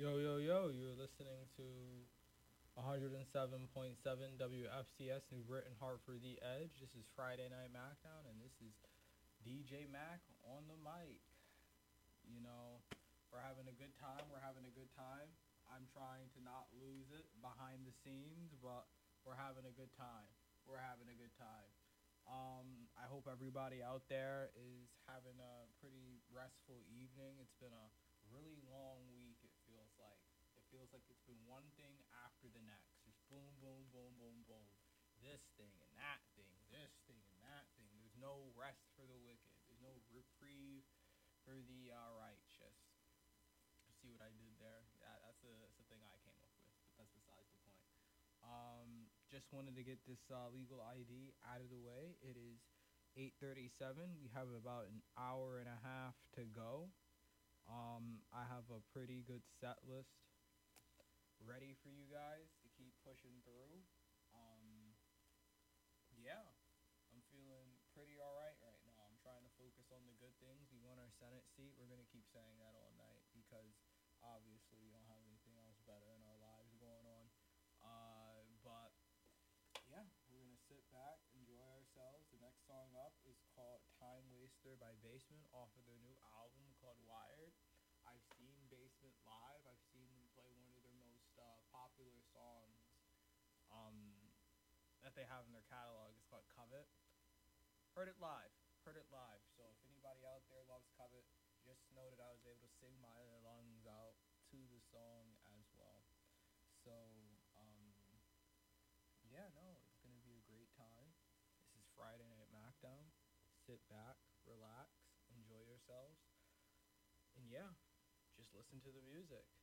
Yo, yo, yo, you're listening to 107.7 WFCS New Britain, Hartford, The Edge. This is Friday Night Macdown, and this is DJ Mac on the mic. You know, we're having a good time. We're having a good time. I'm trying to not lose it behind the scenes, but we're having a good time. We're having a good time. I hope everybody out there is having a pretty restful evening. It's been a really long week, it feels like. It feels like it's been one thing after the next. Just boom, boom, boom, boom, boom. This thing and that thing, this thing and that thing. There's no rest for the wicked. There's no reprieve for the righteous. See what I did there? That's the thing I came up with, but that's besides the point. Just wanted to get this legal ID out of the way. It is 8:37. We have about an hour and a half to go. I have a pretty good set list ready for you guys to keep pushing through. Um, yeah, I'm feeling pretty alright right now. I'm trying to focus on the good things. We won our Senate seat. We're going to keep saying that all night because obviously we don't have anything else better in our lives going on. But yeah, we're going to sit back, enjoy ourselves. The next song up is called Time Waster by Basement off of their new album called Wired. I've seen Basement live. I've seen them play one of their most popular songs um, that they have in their catalog. It's called Covet. Heard it live. Heard it live. So if anybody out there loves Covet, just know that I was able to sing my lungs out to the song as well. So, yeah, no, it's going to be a great time. This is Friday Night Macdown. Sit back, relax, enjoy yourselves. And yeah, just listen to the music.